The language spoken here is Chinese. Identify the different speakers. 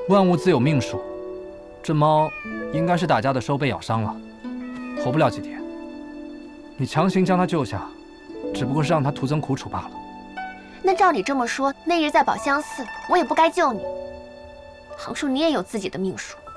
Speaker 1: 万物自有命数，这猫应该是打架的时候被咬伤了，活不了几天。你强行将它救下，只不过是让它徒增苦楚罢了。
Speaker 2: 那照你这么说，那日在宝香寺，我也不该救你。横竖你也有自己的命数。